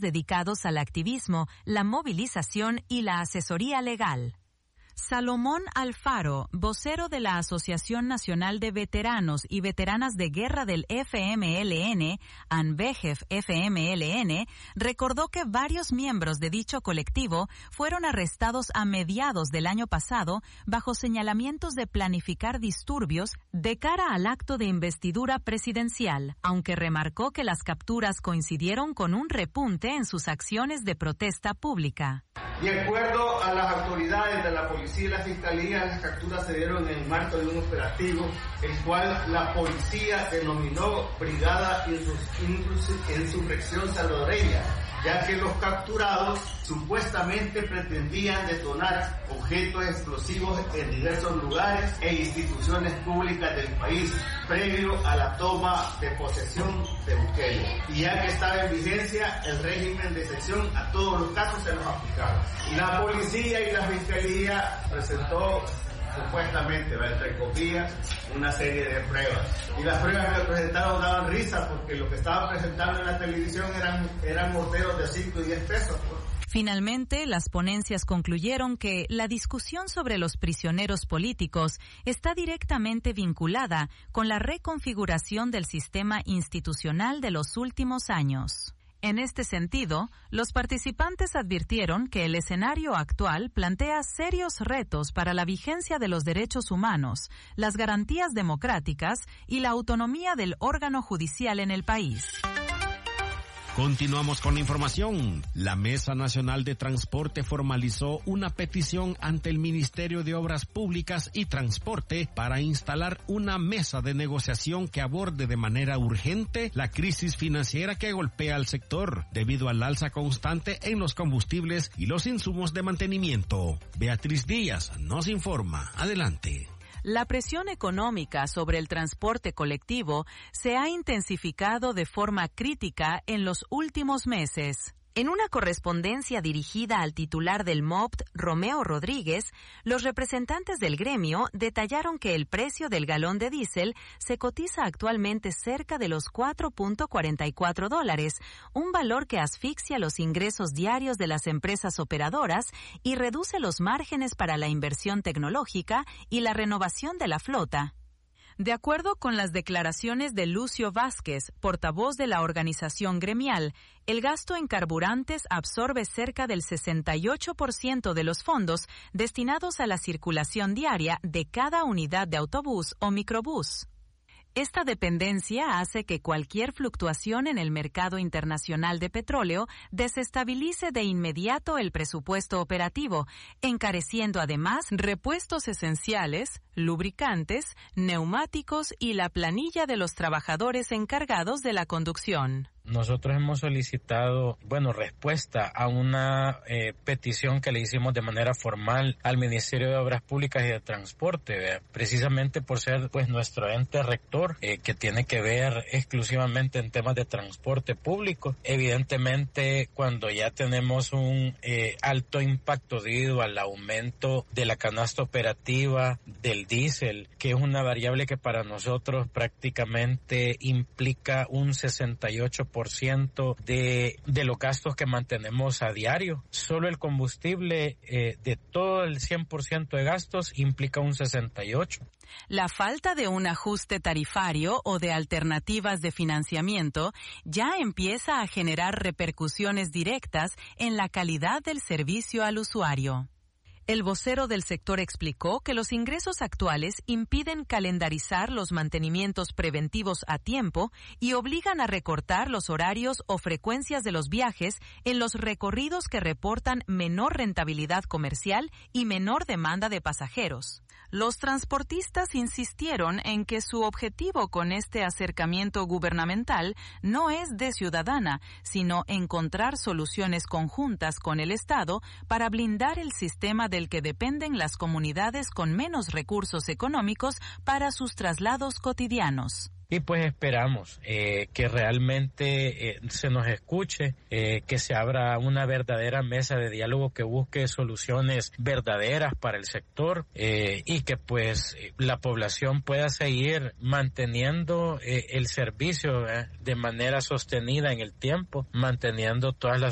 dedicados al activismo, la movilización y la asesoría legal. Salomón Alfaro, vocero de la Asociación Nacional de Veteranos y Veteranas de Guerra del FMLN, ANVEGEF FMLN, recordó que varios miembros de dicho colectivo fueron arrestados a mediados del año pasado bajo señalamientos de planificar disturbios de cara al acto de investidura presidencial, aunque remarcó que las capturas coincidieron con un repunte en sus acciones de protesta pública. De acuerdo a las autoridades de la policía y la fiscalía, las capturas se dieron en el marco de un operativo, el cual la policía denominó Brigada Insurrección Salvadoreña, ya que los capturados supuestamente pretendían detonar objetos explosivos en diversos lugares e instituciones públicas del país, previo a la toma de posesión de Bukele. Y ya que estaba en vigencia el régimen de excepción, a todos los casos se los aplicaba. La policía y la fiscalía presentó supuestamente, entre comillas, una serie de pruebas. Y las pruebas que presentaron daban risa porque lo que estaban presentando en la televisión eran morteros de 5 y 10 pesos. Finalmente, las ponencias concluyeron que la discusión sobre los prisioneros políticos está directamente vinculada con la reconfiguración del sistema institucional de los últimos años. En este sentido, los participantes advirtieron que el escenario actual plantea serios retos para la vigencia de los derechos humanos, las garantías democráticas y la autonomía del órgano judicial en el país. Continuamos con la información. La Mesa Nacional de Transporte formalizó una petición ante el Ministerio de Obras Públicas y Transporte para instalar una mesa de negociación que aborde de manera urgente la crisis financiera que golpea al sector debido al alza constante en los combustibles y los insumos de mantenimiento. Beatriz Díaz nos informa. Adelante. La presión económica sobre el transporte colectivo se ha intensificado de forma crítica en los últimos meses. En una correspondencia dirigida al titular del MOPT, Romeo Rodríguez, los representantes del gremio detallaron que el precio del galón de diésel se cotiza actualmente cerca de los $4.44, un valor que asfixia los ingresos diarios de las empresas operadoras y reduce los márgenes para la inversión tecnológica y la renovación de la flota. De acuerdo con las declaraciones de Lucio Vázquez, portavoz de la organización gremial, el gasto en carburantes absorbe cerca del 68% de los fondos destinados a la circulación diaria de cada unidad de autobús o microbús. Esta dependencia hace que cualquier fluctuación en el mercado internacional de petróleo desestabilice de inmediato el presupuesto operativo, encareciendo además repuestos esenciales, lubricantes, neumáticos y la planilla de los trabajadores encargados de la conducción. Nosotros hemos solicitado, respuesta a una petición que le hicimos de manera formal al Ministerio de Obras Públicas y de Transporte, precisamente por ser nuestro ente rector, que tiene que ver exclusivamente en temas de transporte público. Evidentemente, cuando ya tenemos un alto impacto debido al aumento de la canasta operativa del diésel, que es una variable que para nosotros prácticamente implica un 68% de los gastos que mantenemos a diario. Solo el combustible de todo el 100% de gastos implica un 68%. La falta de un ajuste tarifario o de alternativas de financiamiento ya empieza a generar repercusiones directas en la calidad del servicio al usuario. El vocero del sector explicó que los ingresos actuales impiden calendarizar los mantenimientos preventivos a tiempo y obligan a recortar los horarios o frecuencias de los viajes en los recorridos que reportan menor rentabilidad comercial y menor demanda de pasajeros. Los transportistas insistieron en que su objetivo con este acercamiento gubernamental no es de ciudadana, sino encontrar soluciones conjuntas con el Estado para blindar el sistema del que dependen las comunidades con menos recursos económicos para sus traslados cotidianos. Y esperamos que realmente se nos escuche, que se abra una verdadera mesa de diálogo que busque soluciones verdaderas para el sector y que la población pueda seguir manteniendo el servicio de manera sostenida en el tiempo, manteniendo todas las